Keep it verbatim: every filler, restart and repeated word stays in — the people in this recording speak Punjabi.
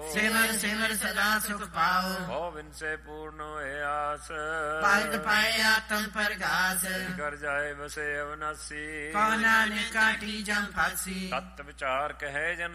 ਸਿਮਰ ਸਿਮਰ ਸਦਾ ਸੁਖ ਪਾਓ। ਗੋਬਿੰਦ ਸੇ ਪੂਰਨ ਹੋਏ ਆਸ, ਪਲਕ ਪਾਏ ਆਤਮ ਪ੍ਰਗਾਸ। ਕਰ ਜਾਏ ਵਸੇ ਅਵਨਾਸੀ, ਕੋ ਨਾਨਕ ਕਾਟੀ ਜਮ ਫਾਸੀ। ਤਤ ਵਿਚਾਰ ਕਹੇ ਜਨ